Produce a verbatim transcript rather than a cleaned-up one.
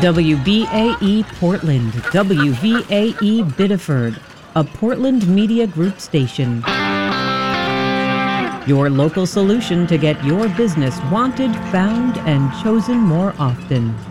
W V A E Portland, W V A E Biddeford, a Portland Media Group station. Your local solution to get your business wanted, found, and chosen more often.